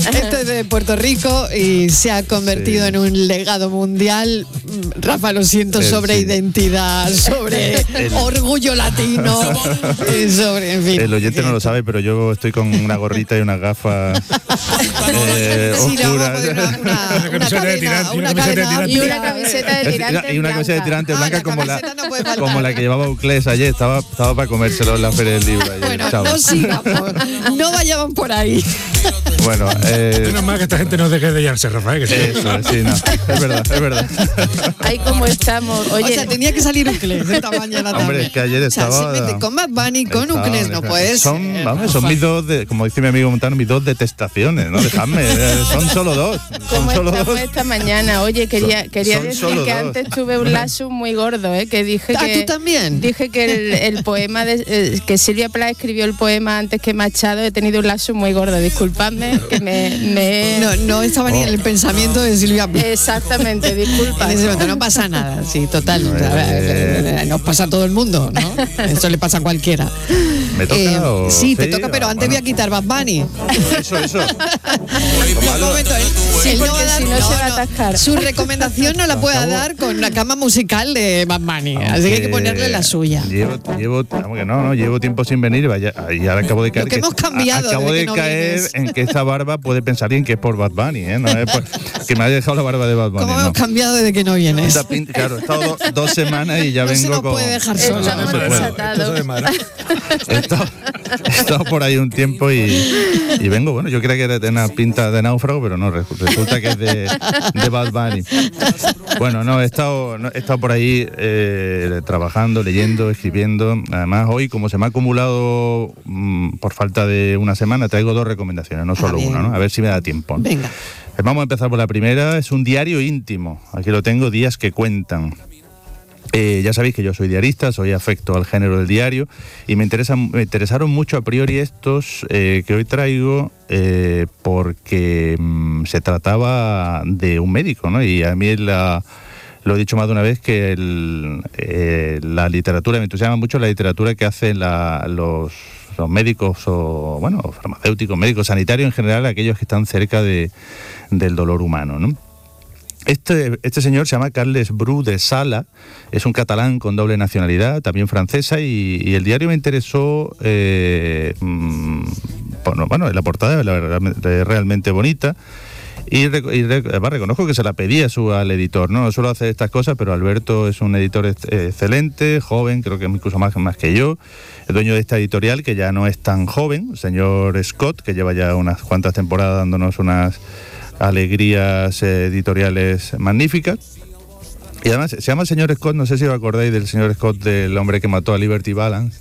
Esto es de Puerto Rico y se ha convertido en un legado mundial. Rafa, lo siento, sobre identidad, sobre orgullo latino, sobre, en fin. El oyente no lo sabe, pero yo estoy con una gorrita y unas gafas oscuras. Una cadena y una camiseta de tirantes y una camiseta de tirantes blanca como la que llevaba Uclés ayer. Estaba para comérselo en la Feria del Libro ayer. Bueno, no sigamos, no vayamos por ahí. Bueno, menos mal que esta gente no deje de hallarse, Rafael. Que sí. Eso, sí, no. Es verdad. Ahí como estamos. Oye, o sea, tenía que salir Uclés esta mañana también. Hombre, es que ayer estaba... O sea, se mete con Bad Bunny, con Uclés, no puedes. Son mis dos, como dice mi amigo Montano, mis dos detestaciones, ¿no? Dejadme, son solo dos. ¿Cómo estamos esta mañana? Oye, quería decir que antes tuve un lazo muy gordo, que dije que... ¿tú también? Dije que el poema, que Silvia Plath escribió el poema antes que Machado, he tenido un lazo muy gordo, disculpadme, que me... No estaba ni en el pensamiento de Silvia Plath. Exactamente, disculpa. En ese momento no pasa nada, sí, total. Nos pasa a todo el mundo, ¿no? Eso le pasa a cualquiera. ¿Me toca sí, te toca, pero antes voy a quitar Bad Bunny. Eso. Un momento, sí, porque si no se va a atascar. Su recomendación no la puede dar con la cama musical de Bad Bunny, así que hay que ponerle la suya. Llevo tiempo sin venir y ahora acabo de caer. Lo que hemos cambiado. Acabo de caer en que esa barba puede pensar bien que es por Bad Bunny, no es que me haya dejado la barba de Bad Bunny. ¿Cómo hemos cambiado desde que no vienes? Claro, he estado 2 semanas y ya no vengo se nos con... puede dejar solo. He estado por ahí un tiempo y vengo, bueno, yo creía que era una pinta de náufrago, pero no, resulta que es de Bad Bunny. Bueno, he estado por ahí trabajando, leyendo, escribiendo. Además, hoy, como se me ha acumulado por falta de una semana, traigo 2 recomendaciones, no solo una, ¿no? A ver si me da tiempo. Venga. Vamos a empezar por la primera. Es un diario íntimo. Aquí lo tengo, Días que cuentan. Ya sabéis que yo soy diarista, soy afecto al género del diario y me interesaron mucho a priori estos que hoy traigo porque se trataba de un médico, ¿no? Y a mí lo he dicho más de una vez que la literatura, me entusiasma mucho la literatura que hacen los médicos o farmacéuticos, médicos sanitarios en general, aquellos que están cerca del dolor humano, ¿no? Este señor se llama Carles Bru de Sala, es un catalán con doble nacionalidad, también francesa, y el diario me interesó, la portada es realmente bonita, y además reconozco que se la pedí al editor, no suelo hacer estas cosas, pero Alberto es un editor excelente, joven, creo que incluso más que yo, el dueño de esta editorial, que ya no es tan joven, el señor Scott, que lleva ya unas cuantas temporadas dándonos unas alegrías editoriales magníficas. Y además se llama el señor Scott, no sé si os acordáis del señor Scott, del hombre que mató a Liberty Balance,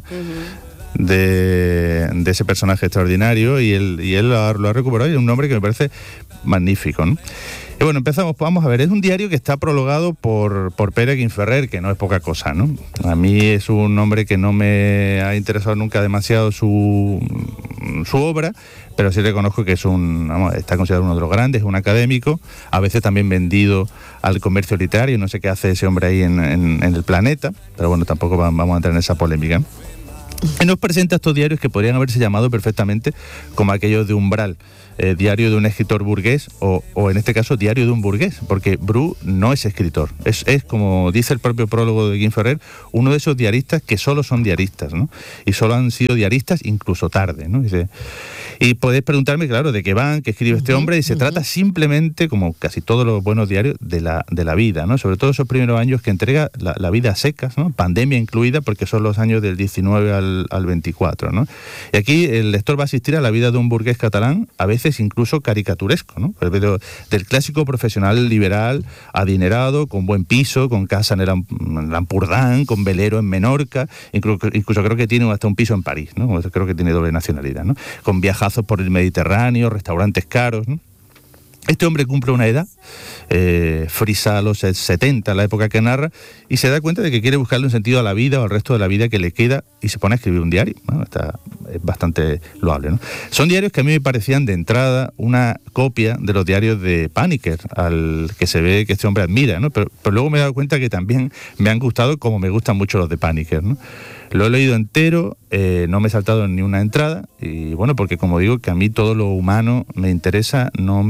de ese personaje extraordinario, y él lo ha recuperado, y es un nombre que me parece magnífico, ¿no? Y bueno, vamos a ver, es un diario que está prologado por Pere Quinferrer, que no es poca cosa, ¿no? A mí es un hombre que no me ha interesado nunca demasiado su obra, pero sí reconozco que está considerado uno de los grandes, un académico, a veces también vendido al comercio literario, no sé qué hace ese hombre ahí en el Planeta, pero bueno, tampoco vamos a entrar en esa polémica. Y nos presenta estos diarios que podrían haberse llamado perfectamente como aquellos de Umbral, diario de un escritor burgués o en este caso diario de un burgués, porque Bru no es escritor, es como dice el propio prólogo de Quinferrer, uno de esos diaristas que solo son diaristas, ¿no? Y solo han sido diaristas incluso tarde, ¿no? Y podéis preguntarme, claro, de qué van, qué escribe este hombre, y se trata simplemente, como casi todos los buenos diarios, de la vida, ¿no? Sobre todo esos primeros años que entrega la vida a secas, ¿no? Pandemia incluida, porque son los años del 19 al 24, ¿no? Y aquí el lector va a asistir a la vida de un burgués catalán, a veces incluso caricaturesco, ¿no? Del clásico profesional liberal, adinerado, con buen piso, con casa en el Ampurdán, con velero en Menorca, incluso creo que tiene hasta un piso en París, ¿no? Creo que tiene doble nacionalidad, ¿no? Con viajazos por el Mediterráneo, restaurantes caros, ¿no? Este hombre cumple una edad, frisa a los 70, la época que narra, y se da cuenta de que quiere buscarle un sentido a la vida o al resto de la vida que le queda, y se pone a escribir un diario. Bueno, es bastante loable, ¿no? Son diarios que a mí me parecían de entrada una copia de los diarios de Paniker, al que se ve que este hombre admira, ¿no? Pero luego me he dado cuenta que también me han gustado como me gustan mucho los de Paniker, ¿no? Lo he leído entero, no me he saltado ni una entrada, y bueno, porque como digo, que a mí todo lo humano me interesa,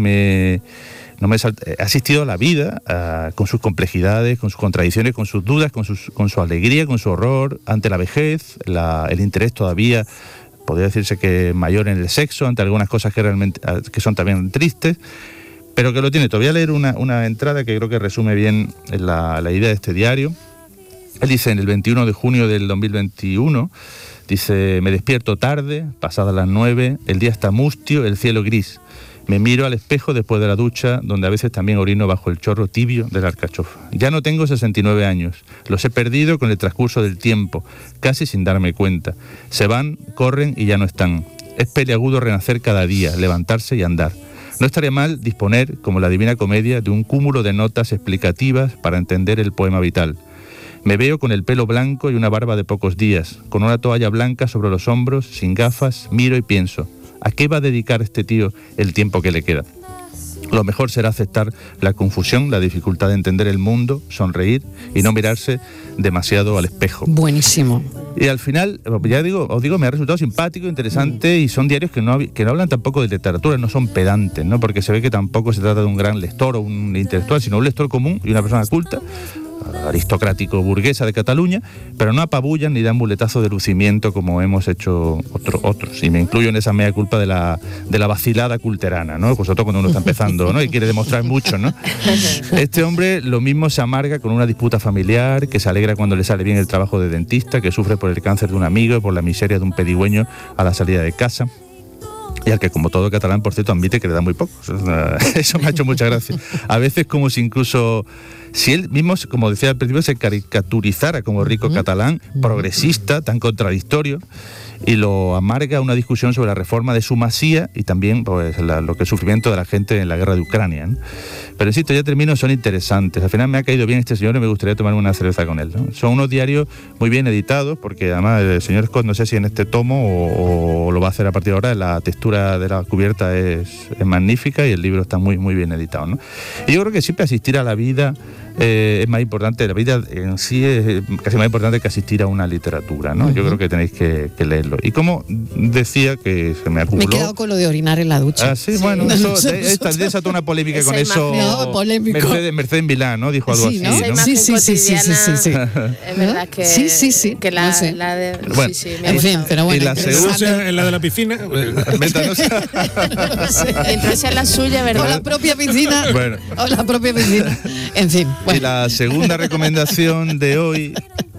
he asistido a la vida con sus complejidades, con sus contradicciones, con sus dudas, con su alegría, con su horror, ante la vejez, el interés todavía, podría decirse que mayor en el sexo, ante algunas cosas que son también tristes, pero que lo tiene. Te voy a leer una entrada que creo que resume bien la idea de este diario. Él dice, en el 21 de junio del 2021, dice: me despierto tarde, pasadas las 9, el día está mustio, el cielo gris. Me miro al espejo después de la ducha, donde a veces también orino bajo el chorro tibio de la alcachofa. Ya no tengo 69 años, los he perdido con el transcurso del tiempo, casi sin darme cuenta. Se van, corren y ya no están. Es peliagudo renacer cada día, levantarse y andar. No estaría mal disponer, como la Divina Comedia, de un cúmulo de notas explicativas para entender el poema vital. Me veo con el pelo blanco y una barba de pocos días, con una toalla blanca sobre los hombros, sin gafas, miro y pienso: ¿a qué va a dedicar este tío el tiempo que le queda? Lo mejor será aceptar la confusión, la dificultad de entender el mundo, sonreír y no mirarse demasiado al espejo. Buenísimo. Y al final, os digo, me ha resultado simpático, interesante, y son diarios que no hablan tampoco de literatura, no son pedantes, ¿no? Porque se ve que tampoco se trata de un gran lector o un intelectual, sino un lector común y una persona culta, aristocrático burguesa de Cataluña, pero no apabullan ni dan muletazos de lucimiento como hemos hecho otros, y me incluyo en esa mea culpa de la vacilada culterana, ¿no? Pues sobre todo cuando uno está empezando, ¿no? Y quiere demostrar mucho, ¿no? Este hombre lo mismo se amarga con una disputa familiar, que se alegra cuando le sale bien el trabajo de dentista, que sufre por el cáncer de un amigo y por la miseria de un pedigüeño a la salida de casa. Y al que, como todo catalán, por cierto, admite que le da muy poco. Eso me ha hecho mucha gracia. A veces como si incluso, si él mismo, como decía al principio, se caricaturizara como rico catalán, progresista, tan contradictorio, y lo amarga una discusión sobre la reforma de su masía y también pues lo que es el sufrimiento de la gente en la guerra de Ucrania, ¿no? Pero insisto, ya termino, son interesantes. Al final me ha caído bien este señor y me gustaría tomarme una cerveza con él, ¿no? Son unos diarios muy bien editados, porque además el señor Scott, no sé si en este tomo o lo va a hacer a partir de ahora, la textura de la cubierta es magnífica y el libro está muy, muy bien editado, ¿no? Y yo creo que siempre asistir a la vida es más importante, la vida en sí es casi más importante que asistir a una literatura, ¿no? Yo creo que tenéis que leerlo. Y como decía, que se me acumuló... Me he quedado con lo de orinar en la ducha. Ah, sí, bueno, eso desató una polémica con eso. No, polémico. Mercedes Milán, ¿no? Dijo algo así, ¿no? ¿no? Sí. Es verdad que... Sí. Que no sé. Bueno, sí, en fin, pero bueno. Y la segunda... en la de la piscina. Entonces es la suya, ¿verdad? O la propia piscina. Bueno. O la propia piscina. En fin. Bueno. Y la segunda recomendación de hoy,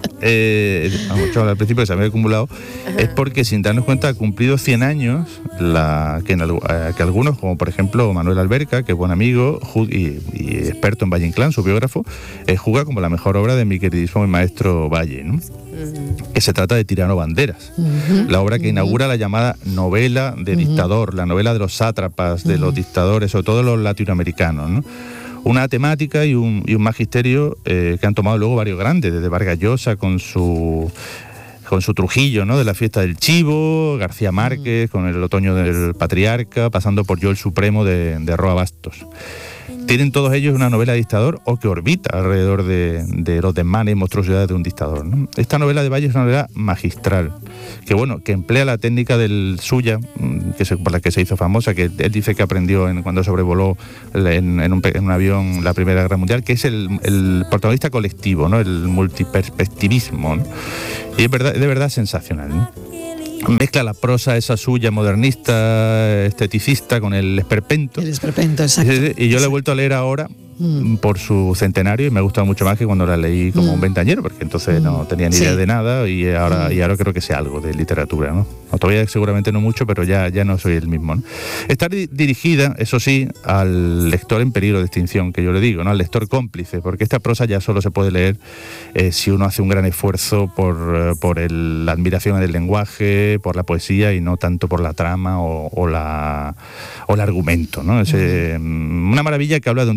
al principio que se me había acumulado, es porque sin darnos cuenta ha cumplido 100 años que algunos, como por ejemplo Manuel Alberca, que es buen amigo y experto en Valle Inclán, su biógrafo, juzga como la mejor obra de mi queridísimo maestro Valle, ¿no? Que se trata de Tirano Banderas, la obra que inaugura la llamada novela de dictador, la novela de los sátrapas, de los dictadores, sobre todo los latinoamericanos, ¿no? Una temática y un magisterio que han tomado luego varios grandes, desde Vargas Llosa con su Trujillo, ¿no? De la fiesta del Chivo, García Márquez con el otoño del patriarca, pasando por Yo el Supremo de Roa Bastos. Tienen todos ellos una novela de dictador o que orbita alrededor de los desmanes y monstruosidades de un dictador, ¿no? Esta novela de Valle es una novela magistral, que emplea la técnica del suya, por la que se hizo famosa, que él dice que aprendió cuando sobrevoló en un avión la Primera Guerra Mundial, que es el protagonista colectivo, ¿no? El multiperspectivismo, ¿no? Y es de verdad sensacional, ¿no? Mezcla la prosa esa suya modernista, esteticista, con el esperpento. El esperpento, exacto. Y yo la he vuelto a leer ahora por su centenario y me ha gustado mucho más que cuando la leí como un veinteañero, porque entonces no tenía ni idea de nada y ahora creo que sé algo de literatura, ¿no? Todavía seguramente no mucho, pero ya no soy el mismo, ¿no? Está dirigida, eso sí, al lector en peligro de extinción, que yo le digo, ¿no? Al lector cómplice, porque esta prosa ya solo se puede leer si uno hace un gran esfuerzo por la admiración del lenguaje, por la poesía y no tanto por la trama o el argumento, ¿no? Es una maravilla que habla de un dictador que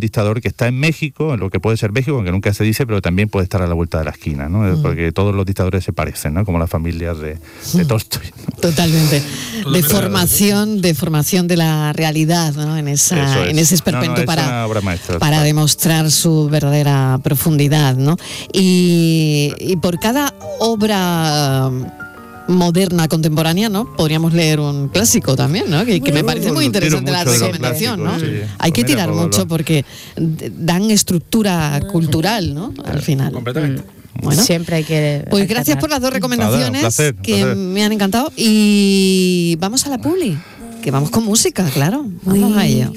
que está en México, en lo que puede ser México, aunque nunca se dice, pero también puede estar a la vuelta de la esquina, ¿no? Porque todos los dictadores se parecen, ¿no? Como las familias de Tolstoy, ¿no? Totalmente. Deformación de la realidad, ¿no? En ese esperpento para demostrar su verdadera profundidad, ¿no? Y por cada obra moderna, contemporánea, ¿no? Podríamos leer un clásico también, ¿no? Que me parece muy interesante la recomendación, ¿no? Sí. Hay que tirar mucho porque dan estructura cultural, ¿no? Al final. Completamente. Bueno, siempre hay que... Pues gracias por las dos recomendaciones, placer. Me han encantado. Y vamos a la publi, que vamos con música, claro. Vamos a ello.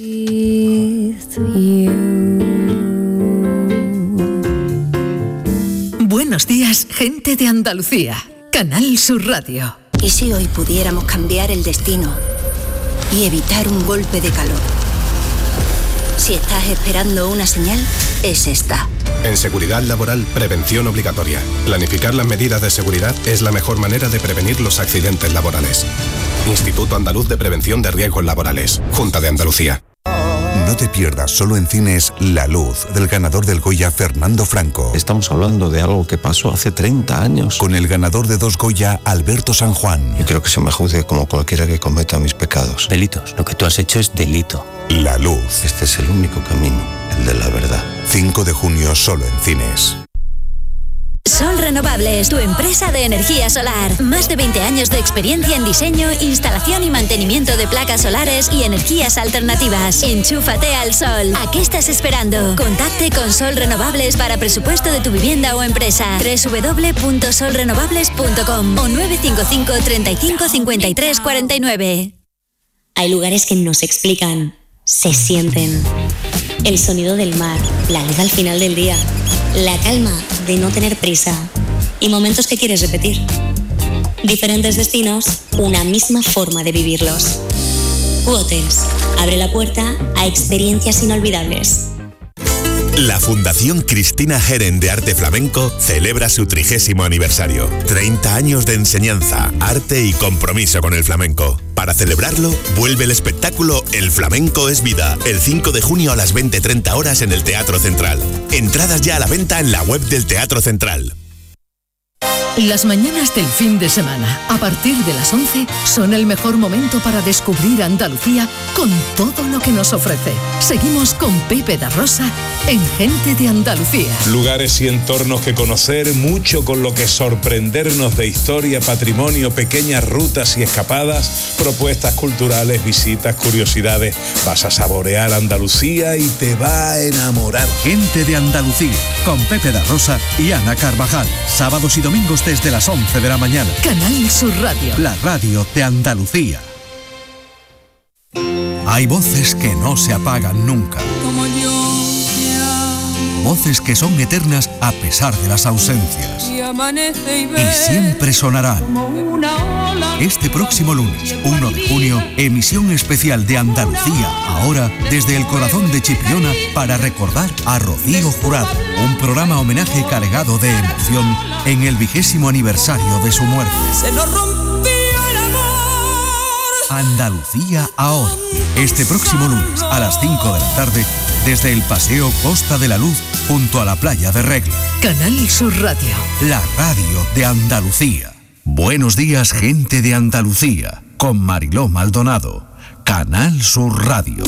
Buenos días, gente de Andalucía. Canal Sur Radio. ¿Y si hoy pudiéramos cambiar el destino y evitar un golpe de calor? Si estás esperando una señal, es esta. En seguridad laboral, prevención obligatoria. Planificar las medidas de seguridad es la mejor manera de prevenir los accidentes laborales. Instituto Andaluz de Prevención de Riesgos Laborales. Junta de Andalucía. No te pierdas solo en cines La Luz, del ganador del Goya Fernando Franco. Estamos hablando de algo que pasó hace 30 años. Con el ganador de 2 Goya, Alberto San Juan. Yo quiero que se me juzgue como cualquiera que cometa mis pecados. Delitos. Lo que tú has hecho es delito. La Luz. Este es el único camino, el de la verdad. 5 de junio solo en cines. Sol Renovables, tu empresa de energía solar. Más de 20 años de experiencia en diseño, instalación y mantenimiento de placas solares y energías alternativas. Enchúfate al sol. ¿A qué estás esperando? Contacte con Sol Renovables para presupuesto de tu vivienda o empresa. www.solrenovables.com o 955 35 53 49. Hay lugares que no se explican, se sienten. El sonido del mar, la luz al final del día, la calma de no tener prisa y momentos que quieres repetir. Diferentes destinos, una misma forma de vivirlos. Hotels abre la puerta a experiencias inolvidables. La Fundación Cristina Geren de Arte Flamenco celebra su 30º aniversario. 30 años de enseñanza, arte y compromiso con el flamenco. Para celebrarlo, vuelve el espectáculo El Flamenco es Vida, el 5 de junio a las 20:30 horas en el Teatro Central. Entradas ya a la venta en la web del Teatro Central. Las mañanas del fin de semana, a partir de las 11, son el mejor momento para descubrir Andalucía con todo lo que nos ofrece. Seguimos con Pepe da Rosa en Gente de Andalucía. Lugares y entornos que conocer, mucho con lo que sorprendernos de historia, patrimonio, pequeñas rutas y escapadas, propuestas culturales, visitas, curiosidades. Vas a saborear Andalucía y te va a enamorar. Gente de Andalucía, con Pepe da Rosa y Ana Carvajal. Sábados y domingos desde las 11 de la mañana. Canal Sur Radio. La radio de Andalucía. Hay voces que no se apagan nunca. Como yo. Voces que son eternas a pesar de las ausencias. Y amanece y ve. Y siempre sonarán. Como una ola. Este próximo lunes, 1 de junio, emisión especial de Andalucía, ahora desde el corazón de Chipiona, para recordar a Rocío Jurado. Un programa homenaje cargado de emoción en el 20º aniversario de su muerte. Se nos rompió el amor. Andalucía ahora. Este próximo lunes a las 5 de la tarde, desde el Paseo Costa de la Luz, junto a la playa de Regla. Canal Sur Radio. La radio de Andalucía. Buenos días, gente de Andalucía, con Mariló Maldonado. Canal Sur Radio.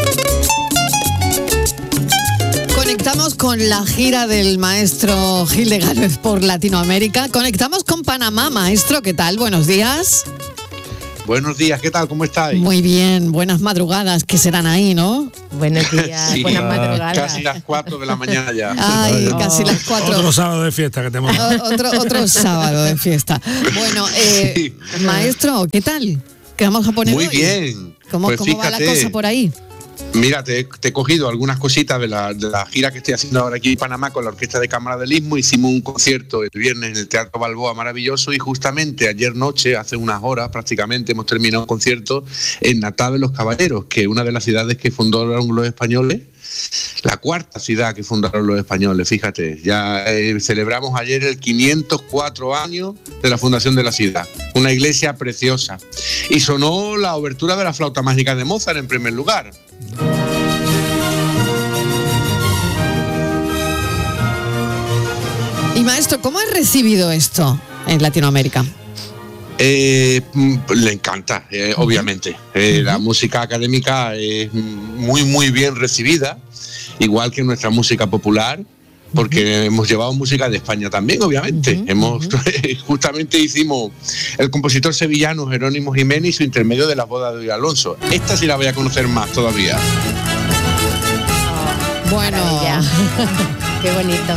Conectamos con la gira del maestro Gil de Gálvez por Latinoamérica. Conectamos con Panamá. Maestro, ¿qué tal? Buenos días. Buenos días, ¿qué tal? ¿Cómo estáis? Muy bien, buenas madrugadas, que serán ahí, ¿no? Buenos días, sí, buenas madrugadas. Casi las 4 de la mañana ya. Ay, casi las 4. Otro sábado de fiesta que tenemos. Otro sábado de fiesta. Bueno, maestro, ¿qué tal? ¿Qué vamos a poner Muy hoy? Bien. ¿Cómo va la cosa por ahí? Mira, te he cogido algunas cositas de la gira que estoy haciendo ahora aquí en Panamá con la Orquesta de Cámara del Istmo. Hicimos un concierto el viernes en el Teatro Balboa maravilloso y justamente ayer noche, hace unas horas prácticamente, hemos terminado un concierto en Natal de los Caballeros, que es una de las ciudades que fundaron los españoles, la cuarta ciudad que fundaron los españoles, fíjate. Ya celebramos ayer el 504 años de la fundación de la ciudad. Una iglesia preciosa. Y sonó la obertura de la flauta mágica de Mozart en primer lugar. maestro, ¿cómo ha recibido esto en Latinoamérica? Le encanta, obviamente. La música académica es muy bien recibida, igual que nuestra música popular, porque hemos llevado música de España también, obviamente. Justamente hicimos el compositor sevillano Jerónimo Jiménez y su intermedio de las bodas de Alonso. Esta sí la voy a conocer más todavía. Bueno, qué bonito.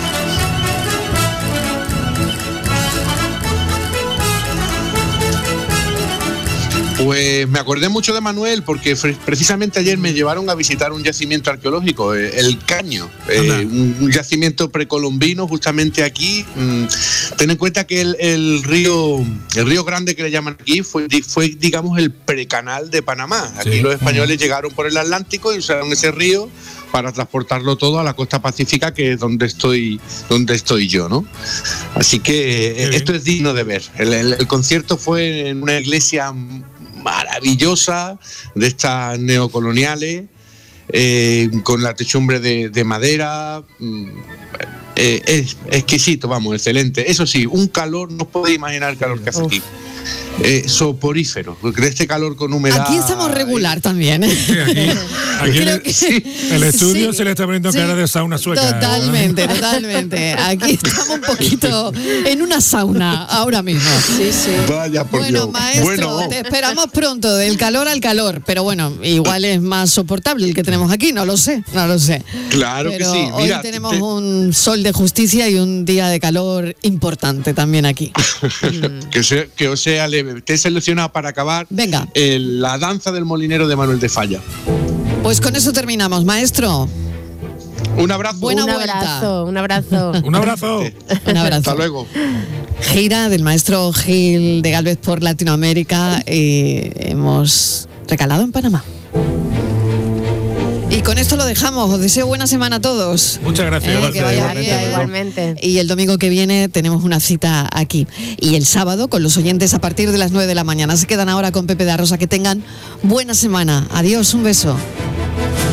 Pues me acordé mucho de Manuel porque precisamente ayer me llevaron a visitar un yacimiento arqueológico, el Caño, un yacimiento precolombino justamente aquí. Ten en cuenta que el río Grande que le llaman aquí fue digamos el precanal de Panamá. Aquí los españoles llegaron por el Atlántico y usaron ese río para transportarlo todo a la costa pacífica, que es donde estoy yo, ¿no? Así que esto es digno de ver. El concierto fue en una iglesia maravillosa de estas neocoloniales, con la techumbre de madera. Es exquisito, vamos, excelente. Eso sí, un calor, no podéis imaginar el calor que hace aquí. Soporífero, de este calor con humedad. Aquí estamos regular también. Sí, aquí el estudio se le está poniendo cara de sauna sueca. Totalmente. Aquí estamos un poquito en una sauna ahora mismo. Sí. Vaya por bueno, Dios. Maestro, te esperamos pronto, del calor al calor. Pero bueno, igual es más soportable el que tenemos aquí, no lo sé. Claro pero que sí. Mira, hoy tenemos un sol de justicia y un día de calor importante también aquí. que os sea leve. Te he seleccionado para acabar. Venga. La danza del molinero de Manuel de Falla. Pues con eso terminamos, maestro. Un abrazo. Un abrazo. Un abrazo. Hasta luego. Gira del maestro Gil de Gálvez por Latinoamérica. Hemos recalado en Panamá. Y con esto lo dejamos. Os deseo buena semana a todos. Muchas gracias. Que vaya bien. Igualmente. Y el domingo que viene tenemos una cita aquí. Y el sábado con los oyentes a partir de las 9 de la mañana. Se quedan ahora con Pepe da Rosa. Que tengan buena semana. Adiós, un beso.